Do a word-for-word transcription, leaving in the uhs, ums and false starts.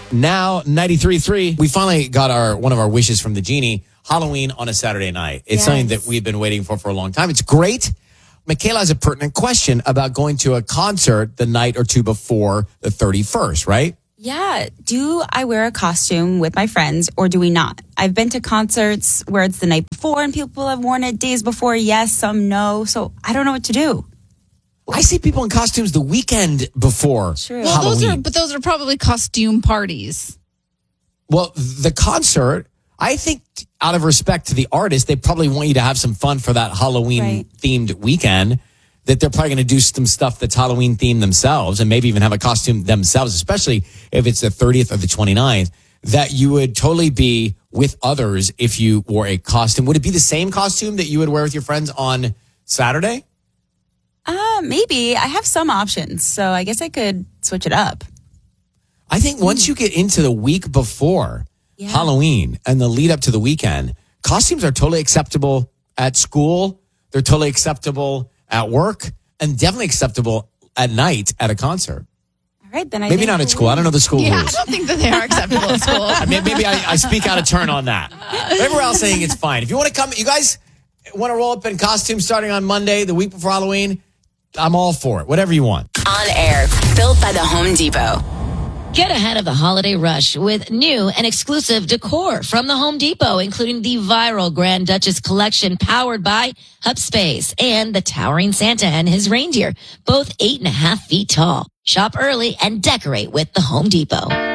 Now, ninety-three point three. We finally got our one of our wishes from the genie. Halloween on a Saturday night. It's Yes. something that we've been waiting for for a long time. It's great. Michaela has a pertinent question about going to a concert the night or two before the thirty-first, right? Yeah. Do I wear a costume with my friends or do we not? I've been to concerts where it's the night before and people have worn it days before. Yes, some no. So I don't know what to do. I see people in costumes the weekend before True. Well, those Halloween. are, but those are probably costume parties. Well, the concert, I think out of respect to the artist, they probably want you to have some fun for that Halloween Right. themed weekend, that they're probably going to do some stuff that's Halloween themed themselves and maybe even have a costume themselves, especially if it's the thirtieth or the twenty-ninth, that you would totally be with others if you wore a costume. Would it be the same costume that you would wear with your friends on Saturday? Uh, maybe. I have some options. So I guess I could switch it up. I think once you get into the week before Yeah. Halloween and the lead up to the weekend, costumes are totally acceptable at school. They're totally acceptable at work and definitely acceptable at night at a concert. All right, then I Maybe think not at school. I don't know the school Yeah, I rules. don't think that they are acceptable at school. I mean, maybe I, I speak out of turn on that. But everywhere else, saying it's fine. If you want to come, you guys want to roll up in costume starting on Monday, the week before Halloween, I'm all for it. Whatever you want. On air, built by the Home Depot. Get ahead of the holiday rush with new and exclusive decor from the Home Depot, including the viral Grand Duchess collection powered by HubSpace and the towering Santa and his reindeer, both eight and a half feet tall. Shop early and decorate with the Home Depot.